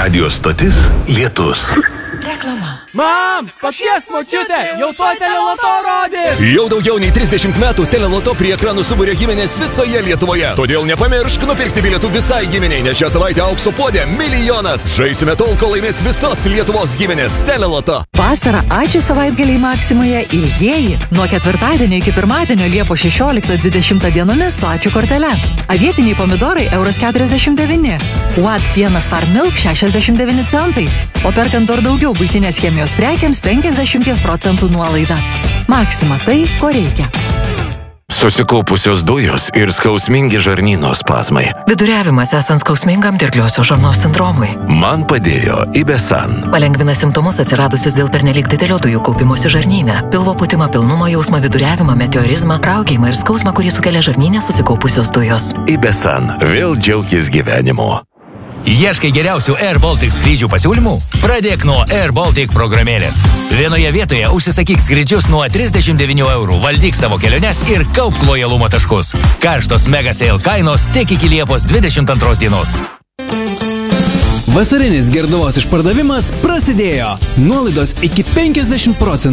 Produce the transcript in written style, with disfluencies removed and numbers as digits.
Radijo stotis Lietus. Reklama. Mam, pakviesk močiutę, jau to Teleloto rodys. Jau daugiau nei 30 metų Teleloto prie ekranų subūrė giminės visoje Lietuvoje. Todėl nepamiršk nupirkti bilietų visai giminiai, nes šią savaitę aukso puodė 1 milijonas. Žaisime tol, kol laimės visos Lietuvos giminės. Teleloto. Vasarą ačiū savaitgaliai Maksimoje ilgieji. Nuo ketvirtadienio iki pirmadienio Liepos 16-20 dienomis su ačiū kortele. Avietiniai pomidorai €49. Watt pienas Farm Milk 69 centai. O perkant dar daugiau buitinės chemijos prekiams 50% nuolaida. Maksima tai, ko reikia. Susikaupusios dujos ir skausmingi žarnyno spazmai. Viduriavimas esant skausmingam dirgliosios žarnos sindromui. Man padėjo Ibesan. Palengvina simptomus atsiradusius dėl pernelyg didelio dujų kaupimosi žarnyne. Pilvo pūtimą, pilnumo jausmą, viduriavimą, meteorizmą, raugėjimą ir skausmą, kurį sukelia žarnyne susikaupusios dujos. Ibesan. Vėl džiaukis gyvenimu. Ieškai geriausių Air Baltic skrydžių pasiūlymų? Pradėk nuo Air Baltic programėlės. Vienoje vietoje užsisakyk skrydžius nuo 39 €, valdyk savo keliones ir kaupk lojalumo taškus. Karštos mega sale kainos tik iki Liepos 22 dienos. Vasarinis Gerduvos išpardavimas prasidėjo. Nuolaidos iki 50%.